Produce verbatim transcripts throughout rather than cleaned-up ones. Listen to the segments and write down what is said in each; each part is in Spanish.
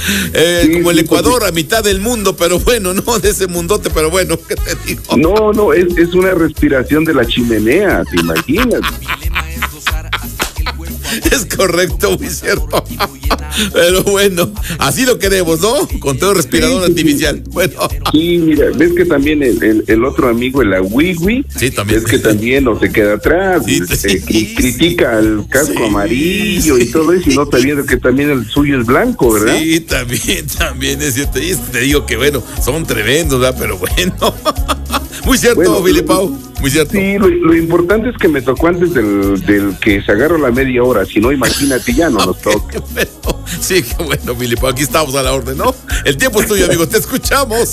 eh, Sí, como el sí, Ecuador, sí. a mitad del mundo, pero bueno, no de ese mundote, pero bueno, ¿qué te digo? No, no, es, es una respiración de la chimenea, ¿te imaginas? Es correcto, muy cierto. Pero bueno, así lo queremos, ¿no? Con todo respirador Sí, sí, artificial. Bueno. Sí, mira, ves que también el, el, el otro amigo, el Awiwi, Sí, también. es que también no se queda atrás, Sí, este, sí, cri- critica el casco sí, amarillo sí. y todo eso, y no está viendo que también el suyo es blanco, ¿verdad? Sí, también, también es cierto. Y te digo que bueno, son tremendos, ¿verdad? Pero bueno. Muy cierto, Bueno, Billy Pau. Muy cierto. Sí, lo, lo importante es que me tocó antes del, del que se agarra la media hora, si no, imagínate, ya no nos toca. Bueno, sí, qué bueno, Billy Pau. Aquí estamos a la orden, ¿no? El tiempo es tuyo, amigo. Te escuchamos.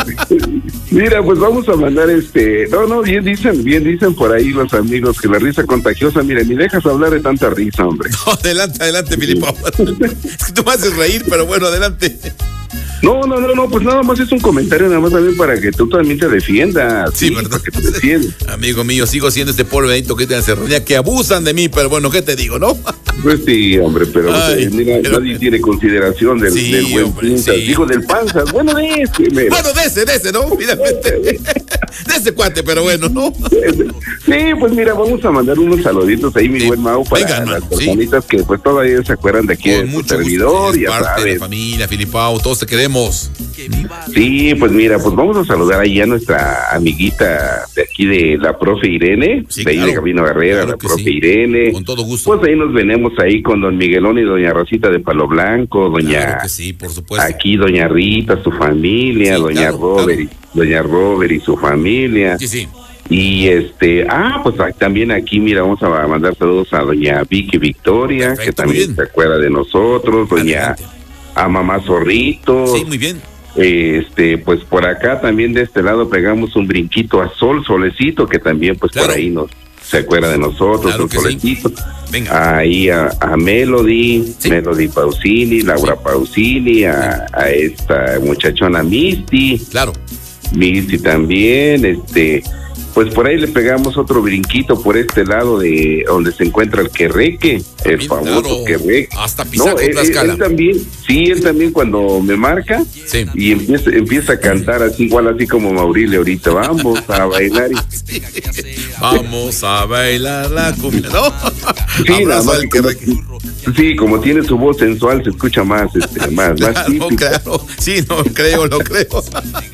Mira, pues vamos a mandar este. No, no, bien dicen, bien dicen por ahí los amigos que la risa contagiosa. Mira, ni dejas hablar de tanta risa, hombre. No, adelante, adelante, Billy Pau. Es que tú me haces reír, pero bueno, adelante. No, no, no, no, pues nada más es un comentario, nada más también para que tú también te defiendas. Sí, ¿verdad? Para que te defiendas. Amigo mío, sigo siendo este polvo benito que te encerraría, que abusan de mí, pero bueno, ¿qué te digo, no? Pues sí, hombre, pero Ay, eh, mira, pero- nadie tiene consideración del, Sí, del buen hombre, Pinzas. sí. Digo, del Panzas. Bueno, de ese, mira. Bueno, de ese, de ese, ¿no? Finalmente. De ese cuate, pero bueno, ¿no? Sí, pues mira, vamos a mandar unos saluditos ahí, mi Sí. buen Mau, para Venga, las hermano, sí. personitas que pues todavía se acuerdan de aquí de Con tu mucho servidor, gusto. Es ya parte de sabes. la familia, Filipao, todos te queremos. Sí, pues mira, pues vamos a saludar ahí a nuestra amiguita de aquí de la profe Irene, Sí, de ahí claro. de Camino Barrera, Claro la que profe sí. Irene. Con todo gusto. Pues ahí nos venemos ahí con don Miguelón y doña Rosita de Palo Blanco, doña Claro que sí, por supuesto. aquí doña Rita, su familia, Sí, doña claro, Robert, claro. y, doña Robert y su familia. Sí, sí. Y este, ah, pues ah, también aquí, mira, vamos a mandar saludos a doña Vicky Victoria, Perfecto, que también muy bien. se acuerda de nosotros, doña Adelante. a mamá Zorrito. Sí, muy bien. Este, pues por acá también de este lado pegamos un brinquito a Sol Solecito, que también pues Claro. por ahí nos se acuerda de nosotros, Claro un que sí. Solecito. Venga. Ahí a, a Melody, Sí. Melody Pausini, Laura Pausini, a, a esta muchachona Misty, Claro. Misty también, este, pues por ahí le pegamos otro brinquito por este lado de donde se encuentra el Querreque, el También, famoso claro. Querreque. Hasta No, Pisaco, él, él- Tlaxcala. él también, sí, él también cuando me marca Sí. y empieza, empieza a cantar así, igual así como Maurilio ahorita, vamos a bailar. Y, Sí. Vamos a bailar la cumbia, ¿no? sí, nada Abrazo más al como- que sí, como tiene su voz sensual, se escucha más, este, más, más Claro, típico. claro. Sí, no creo, lo creo.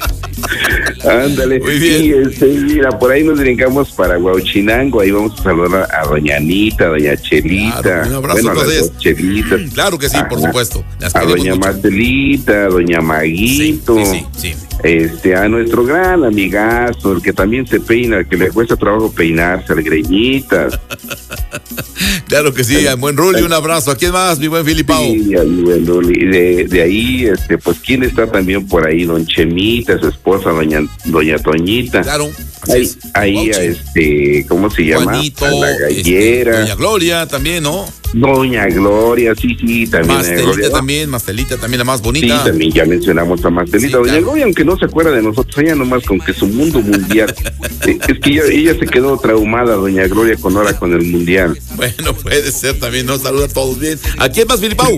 Ándale. Muy bien. Y este, mira, por ahí nos brincamos para Huauchinango, ahí vamos a saludar a doña Anita, a doña Chelita, Claro, un abrazo bueno, a a las todas dos Chelitas, Claro que sí, por Ajá. supuesto. Las a queremos doña mucho. Marcelita, a doña Sí, Maguito. sí, sí, sí. Este, a nuestro gran amigazo, el que también se peina, el que le cuesta trabajo peinarse, al Greñitas. Claro que sí, a buen Ruli, un abrazo. ¿A quién más, mi buen Filipao? Sí, ahí, bueno, y de, de ahí, este, pues, ¿quién está también por ahí? Don Chemita, su esposa, doña, doña Toñita. Claro, así Ahí, es. ahí a Guauchi. este, ¿cómo se llama? Juanito, A la este, gallera. Doña Gloria también, ¿no? Doña Gloria, sí, sí, también. doña Mastelita Gloria. también, Mastelita también, la más Sí, bonita. también ya mencionamos a Marcelita. Sí, Doña claro. Gloria, aunque no se acuerda de nosotros, ella nomás con que su mundo mundial. eh, es que ella, ella se quedó traumada, Doña Gloria, con ahora con el mundial. Bueno, puede ser también, ¿no? Saluda a todos bien. ¿A quién más, Filipao?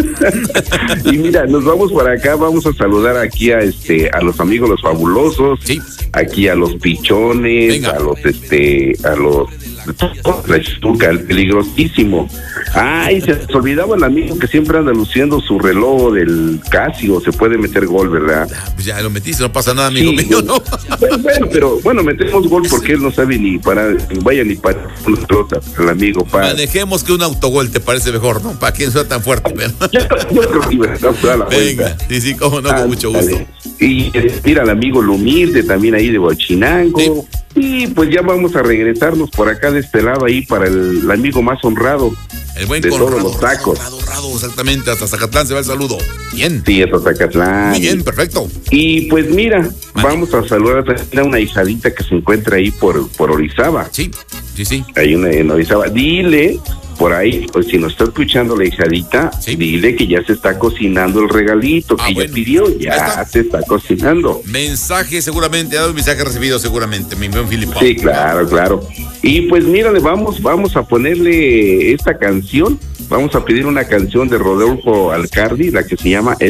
Y mira, nos vamos para acá, vamos a saludar aquí a este, a los amigos los fabulosos, Sí. aquí a los pichones, Venga. a los este, a los la Chuca, el peligrosísimo. Ay, se les olvidaba el amigo que siempre anda luciendo su reloj del Casio, se puede meter gol, ¿verdad? Ah, pues ya lo metiste, no pasa nada, amigo Sí, mío, ¿no? Bueno, bueno, pero bueno, metemos gol porque él no sabe ni para, vaya ni para una pelota, el amigo para. Manejemos que un autogol te parece mejor, ¿no? Para que no sea tan fuerte, pero... Yo, yo creo que iba a dar la Venga, vuelta. sí, sí, cómo no, Ah, con mucho gusto. dale. Y eh, mira al amigo Lumilde también ahí de Huachinango. Sí. Y pues ya vamos a regresarnos por acá de este lado ahí para el, el amigo más honrado. El buen de Conrado, todos los tacos. Rado, Rado, Rado, exactamente, hasta Zacatlán se va el saludo. Bien, Sí, es Zacatlán. muy bien, perfecto. Y pues mira, Vale. vamos a saludar también a una hijadita que se encuentra ahí por, por Orizaba. Sí, sí, sí. Hay una en Orizaba. Dile por ahí, pues si nos está escuchando la hijadita, Sí. dile que ya se está cocinando el regalito Ah, que bueno. ya pidió, Ahí ya está. se está cocinando. Mensaje seguramente, ha dado un mensaje recibido seguramente, mi buen Filipao. Sí, claro, claro. Y pues mírale, vamos, vamos a ponerle esta canción, vamos a pedir una canción de Rodolfo Alcardi, la que se llama